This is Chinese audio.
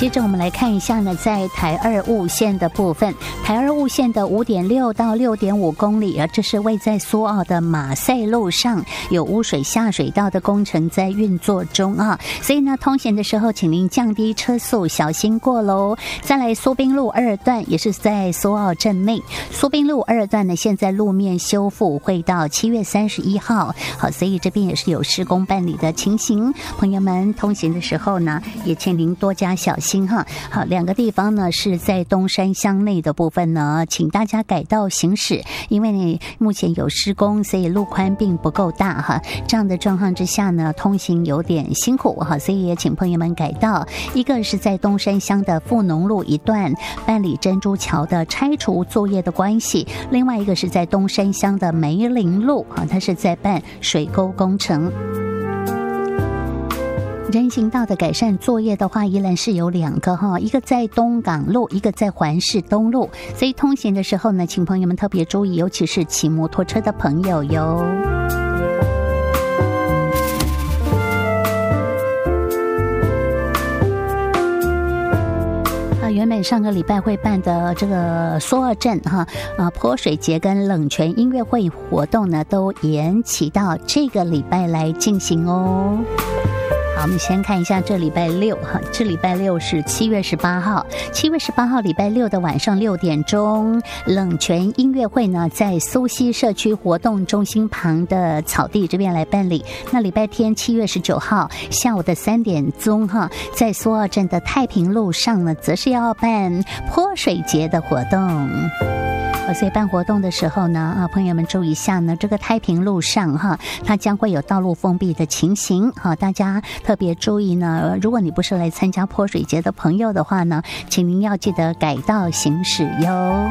接着我们来看一下呢，在台二雾线的部分，台二雾线的 5.6 到 6.5 公里啊，这是位在苏澳的马赛路上，有污水下水道的工程在运作中啊，所以呢，通行的时候请您降低车速，小心过喽。再来苏滨路2段也是在苏澳镇内，苏滨路2段呢，现在路面修复会到7月31号，好，所以这边也是有施工办理的情形，朋友们通行的时候呢，也请您多加小心哈。好，两个地方呢是在东山乡内的部分呢，请大家改道行驶，因为目前有施工，所以路宽并不够大哈。这样的状况之下呢，通行有点辛苦哈，所以也请朋友们改道。一个是在东山乡的富农路一段办理珍珠桥的拆除作业的关系，另外一个是在东山乡的梅林路啊，它是在办水沟工程。人行道的改善作业的话，依然是有2个哈，一个在东港路，一个在环市东路，所以通行的时候呢，请朋友们特别注意，尤其是骑摩托车的朋友哟。原本上个礼拜会办的这个苏澳镇泼水节跟冷泉音乐会活动呢，都延期到这个礼拜来进行哦。好，我们先看一下这礼拜六哈，这礼拜六是7月18号，7月18号礼拜六的晚上6点钟，冷泉音乐会呢在苏溪社区活动中心旁的草地这边来办理。那礼拜天7月19号下午的3点钟哈，在苏澳镇的太平路上呢，则是要办泼水节的活动。所以办活动的时候呢，朋友们注意一下呢，这个太平路上哈，它将会有道路封闭的情形，大家特别注意呢。如果你不是来参加泼水节的朋友的话呢，请您要记得改道行驶哟。